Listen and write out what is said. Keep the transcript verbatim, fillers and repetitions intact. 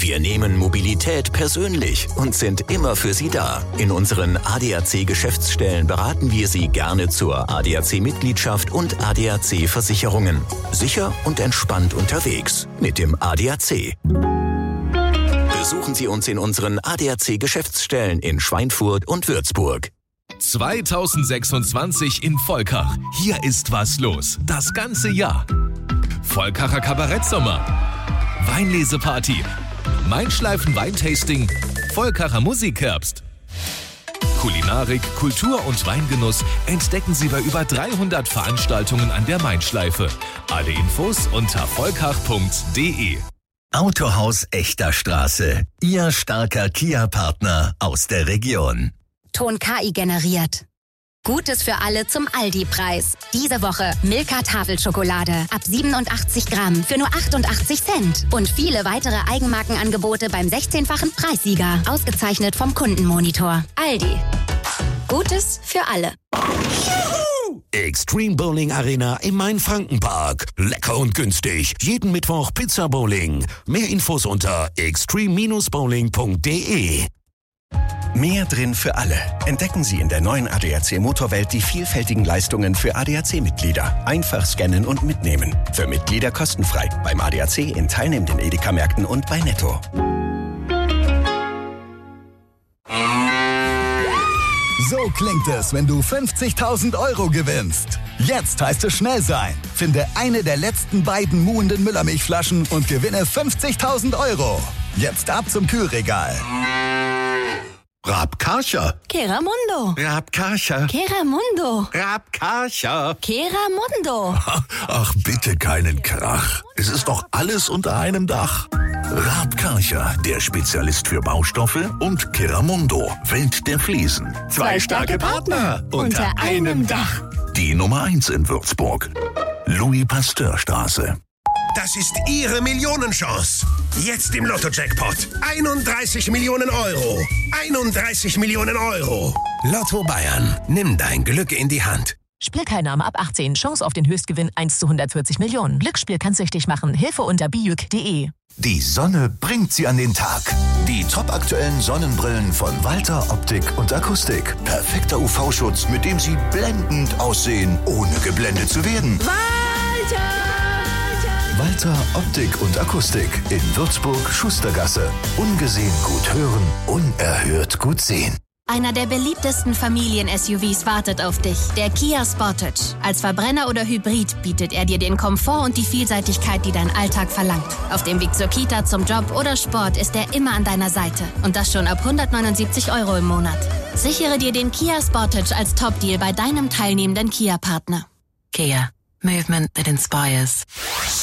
Wir nehmen Mobilität persönlich und sind immer für Sie da. In unseren A D A C-Geschäftsstellen beraten wir Sie gerne zur A D A C-Mitgliedschaft und A D A C-Versicherungen. Sicher und entspannt unterwegs mit dem A D A C. Besuchen Sie uns in unseren A D A C-Geschäftsstellen in Schweinfurt und Würzburg. zweitausendsechsundzwanzig in Volkach. Hier ist was los. Das ganze Jahr. Volkacher Kabarettsommer. Weinleseparty. Mainschleifen Weintasting. Volkacher Musikherbst. Kulinarik, Kultur und Weingenuss entdecken Sie bei über dreihundert Veranstaltungen an der Mainschleife. Alle Infos unter volkach punkt de. Autohaus Echter Straße. Ihr starker Kia-Partner aus der Region. Ton K I generiert. Gutes für alle zum Aldi-Preis. Diese Woche Milka Tafelschokolade ab siebenundachtzig Gramm für nur achtundachtzig Cent. Und viele weitere Eigenmarkenangebote beim sechzehnfachen Preissieger. Ausgezeichnet vom Kundenmonitor. Aldi. Gutes für alle. Extreme Bowling Arena im Main-Franken-Park. Lecker und günstig. Jeden Mittwoch Pizza Bowling. Mehr Infos unter extreme bowling punkt de. Mehr drin für alle. Entdecken Sie in der neuen A D A C Motorwelt die vielfältigen Leistungen für A D A C-Mitglieder. Einfach scannen und mitnehmen. Für Mitglieder kostenfrei. Beim A D A C in teilnehmenden Edeka-Märkten und bei Netto. So klingt es, wenn du fünfzigtausend Euro gewinnst. Jetzt heißt es schnell sein. Finde eine der letzten beiden muhenden Müllermilchflaschen und gewinne fünfzigtausend Euro. Jetzt ab zum Kühlregal. Rabkarcher. Keramundo. Rabkarcher. Keramundo. Rabkarcher. Keramundo. Ach, bitte keinen Krach. Es ist doch alles unter einem Dach. Rabkarcher, der Spezialist für Baustoffe, und Keramundo, Welt der Fliesen. Zwei starke Partner unter einem Dach. Die Nummer eins in Würzburg. Louis-Pasteur-Straße. Das ist Ihre Millionenchance. Jetzt im Lotto-Jackpot. einunddreißig Millionen Euro. einunddreißig Millionen Euro. Lotto Bayern. Nimm dein Glück in die Hand. Spielteilnahme ab achtzehn. Chance auf den Höchstgewinn eins zu hundertvierzig Millionen. Glücksspiel kann süchtig machen. Hilfe unter bijuk punkt de. Die Sonne bringt sie an den Tag. Die topaktuellen Sonnenbrillen von Walter Optik und Akustik. Perfekter U V-Schutz, mit dem Sie blendend aussehen, ohne geblendet zu werden. Walter! Walter Optik und Akustik in Würzburg, Schustergasse. Ungesehen gut hören, unerhört gut sehen. Einer der beliebtesten Familien-S U Vs wartet auf dich. Der Kia Sportage. Als Verbrenner oder Hybrid bietet er dir den Komfort und die Vielseitigkeit, die dein Alltag verlangt. Auf dem Weg zur Kita, zum Job oder Sport ist er immer an deiner Seite. Und das schon ab hundertneunundsiebzig Euro im Monat. Sichere dir den Kia Sportage als Top-Deal bei deinem teilnehmenden Kia-Partner. Kia. Movement that inspires.